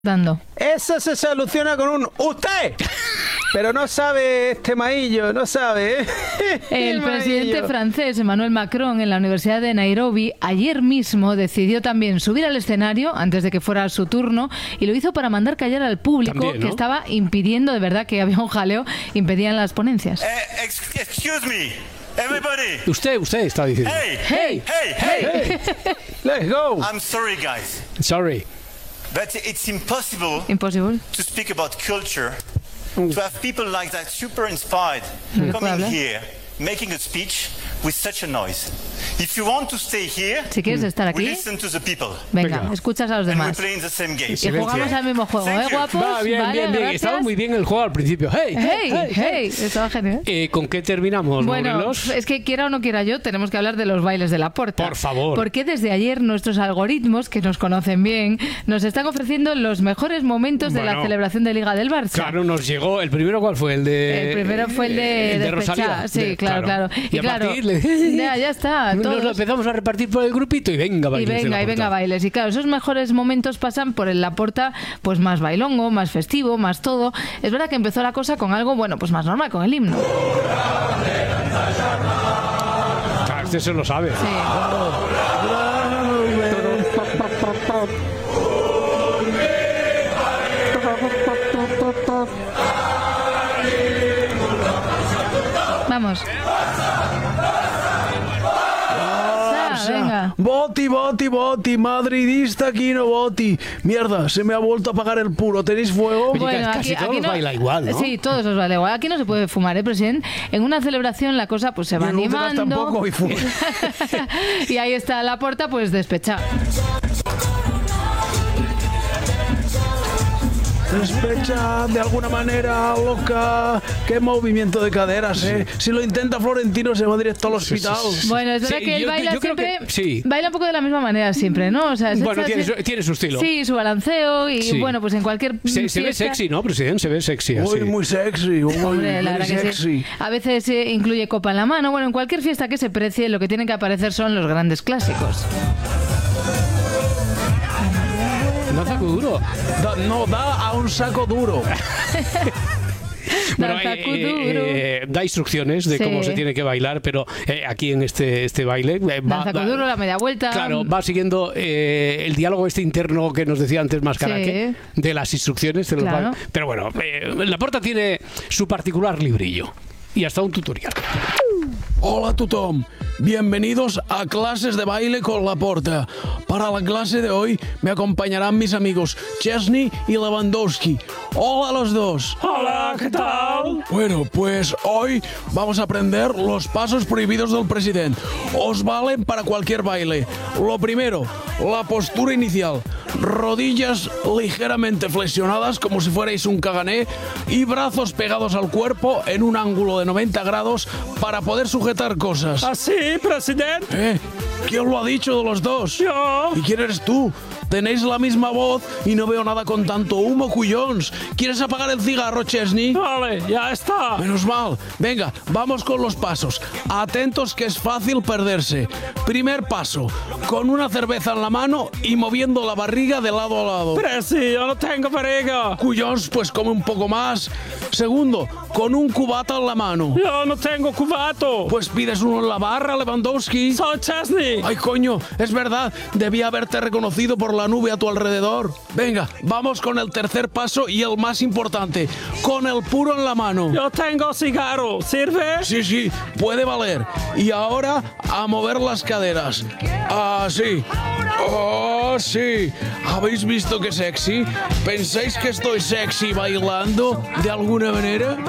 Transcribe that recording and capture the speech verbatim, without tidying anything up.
Dando. Eso se soluciona con un usted. Pero no sabe este maillo, no sabe. ¿eh? El, El presidente maillo. francés Emmanuel Macron en la Universidad de Nairobi ayer mismo decidió también subir al escenario antes de que fuera su turno y lo hizo para mandar callar al público También, ¿no? que estaba impidiendo, de verdad que había un jaleo, impedían las ponencias. Eh, ex- excuse me, everybody. Usted, usted está diciendo. Hey, Hey, hey, hey. Let's go. I'm sorry, guys, Sorry. but it's impossible imposible. to speak about culture, to have people like that, super inspired, puede coming hablar. here, making a speech with such a noise. If you want to stay here, Si quieres estar we aquí, listen to the people, venga, Venga. escuchas a los and we demás. play in the same game. Y jugamos al mismo juego, Thank ¿eh, you. guapos? Va, bien, Vale, bien, bien. gracias. Estaba muy bien el juego al principio. Hey, Hey, hey, estaba genial. Eh, ¿Con qué terminamos, Bueno, Morelos? es que quiera o no quiera yo, tenemos que hablar de los bailes de Laporta. Por favor. Porque desde ayer nuestros algoritmos, que nos conocen bien, nos están ofreciendo los mejores momentos de la Bueno. celebración de Liga del Barça. Claro, nos llegó. ¿El primero cuál fue? El de. El primero fue el de, el de Despechá. Rosalía. Sí, De- claro, claro. Y, a claro, partir le- ya, ya está. Nos todos. lo empezamos a repartir por el grupito y venga, Y bailes de venga, la y venga puerta. bailes. Y claro, esos mejores momentos pasan por el Laporta, pues más bailongo, más festivo, más todo. Es verdad que empezó la cosa con algo, bueno, pues más normal, con el himno. Claro, este se lo sabe. Sí. Vamos. Ah, venga. Boti, boti, boti, madridista aquí no boti. Mierda, se me ha vuelto a apagar el puro. ¿Tenéis fuego? Oye, casi todos los baila igual, ¿no? Sí, todos os baila igual. Aquí no se puede fumar, ¿eh, presidente? En una celebración la cosa pues se va Y en últimas animando. tampoco, y fuma. Y ahí está la puerta pues despechada. Despecha de alguna manera, loca. Qué movimiento de caderas, ¿eh? Si lo intenta Florentino se va directo al hospital. Bueno, es verdad Sí, que él yo- baila yo creo siempre, que- sí. baila un poco de la misma manera siempre, ¿no? O sea, se Bueno, echa tiene así- su, tiene su estilo. Sí, su balanceo y Sí. bueno, pues en cualquier Se, se ve fiesta- sexy, ¿no, presidente? Se ve sexy así. Muy, muy sexy, muy, Hombre, la muy verdad que sexy. sí. A veces eh, incluye copa en la mano. Bueno, en cualquier fiesta que se precie, lo que tienen que aparecer son los grandes clásicos. No saco duro. Da- no, da a un saco duro. Bueno, Danza eh, kuduro. eh, da instrucciones de Sí. cómo se tiene que bailar, pero eh, aquí en este, este baile eh, va, Danza va- kuduro, la media vuelta. claro, va siguiendo eh, el diálogo este interno que nos decía antes Mascaraque, Sí. de las instrucciones de los Claro. bailes. Pero bueno, eh, Laporta tiene su particular librillo y hasta un tutorial. Hola a tothom, bienvenidos a clases de baile con Laporta. Para la clase de hoy me acompañarán mis amigos Chesney y Lewandowski. Hola a los dos. Hola, ¿qué tal? Bueno, pues hoy vamos a aprender los pasos prohibidos del presidente. Os valen para cualquier baile. Lo primero, la postura inicial. Rodillas ligeramente flexionadas como si fuerais un cagané y brazos pegados al cuerpo en un ángulo de noventa grados para poder sujetar cosas. ¿Así, presidente? ¿Eh? ¿Quién lo ha dicho de los dos? Yo. ¿Y quién eres tú? Tenéis la misma voz y no veo nada con tanto humo, cuyons. ¿Quieres apagar el cigarro, Chesney? Vale, ya está. Menos mal. Venga, vamos con los pasos. Atentos que es fácil perderse. Primer paso, con una cerveza en la mano y moviendo la barriga de lado a lado. Presi, yo no tengo barriga. Cuyons, pues come un poco más. Segundo, con un cubata en la mano. Yo no tengo cubato. Pues pides uno en la barra, Lewandowski. Soy Chesney. Ay, coño, es verdad. Debía haberte reconocido por la nube a tu alrededor. Venga, vamos con el tercer paso y el más importante. Con el puro en la mano. Yo tengo cigarro. ¿Sirve? Sí, sí, puede valer. Y ahora a mover las caderas. Así. Oh, sí. ¿Habéis visto qué sexy? ¿Pensáis que estoy sexy bailando de alguna manera?